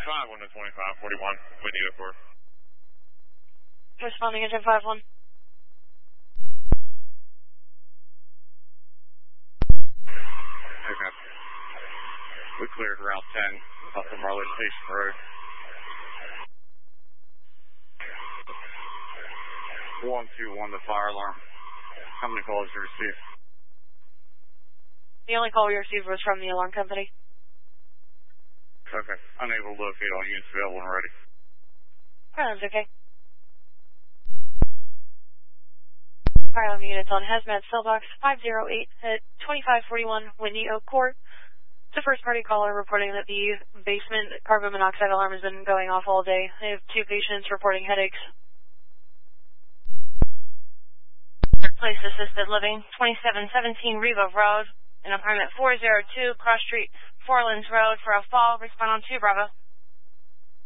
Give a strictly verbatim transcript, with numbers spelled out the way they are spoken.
five one to twenty-five forty-one, Wendigo Court. Responding engine five one. Okay. We cleared Route ten off of Marley Station Road. one two one, the fire alarm. How many calls did you receive? The only call we received was from the alarm company. Okay. Unable to locate all units available and ready. Alright, that's okay. Alright, on units on Hazmat Cell Box five zero eight at twenty-five forty-one Wendigo Court. It's a first party caller reporting that the basement carbon monoxide alarm has been going off all day. They have two patients reporting headaches. Place assisted living, twenty-seven seventeen Riva Road, in apartment four oh two, Cross Street, Forelands Road, for a fall. Respond on two, Bravo.